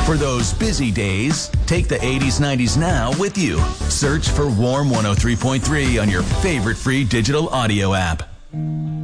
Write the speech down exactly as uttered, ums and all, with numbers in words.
For those busy days, take the eighties, nineties now with you. Search for Warm one oh three point three on your favorite free digital audio app.